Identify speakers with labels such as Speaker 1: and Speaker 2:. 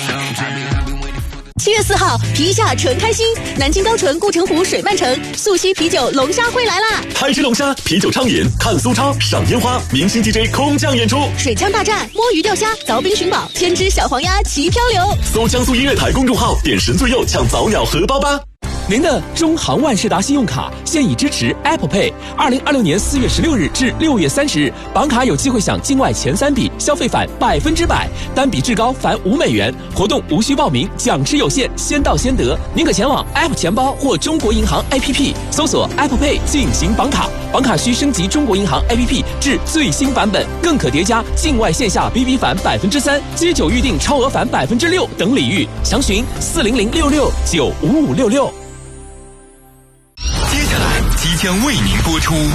Speaker 1: 7月4号，皮下纯开心，南京高淳顾城湖水漫城素溪啤酒龙虾会来啦！
Speaker 2: 嗨吃龙虾，啤酒畅饮，看苏超，赏烟花，明星 DJ 空降演出，
Speaker 1: 水枪大战，摸鱼钓虾，凿冰寻宝，千只小黄鸭齐漂流。
Speaker 2: 搜江苏音乐台公众号，点神最右抢早鸟荷包吧。
Speaker 3: 您的中航万事达信用卡现已支持 Apple Pay，2026年4月16日至6月30日，绑卡有机会享境外前3笔消费返100%，单笔至高返5美元。活动无需报名，奖池有限，先到先得。您可前往 App 钱包或中国银行 APP 搜索 Apple Pay 进行绑卡，绑卡需升级中国银行 APP 至最新版本，更可叠加境外线下 BB 返3%、街酒预订超额返6%等礼遇。详询40066955566。
Speaker 4: 接下来即将为您播出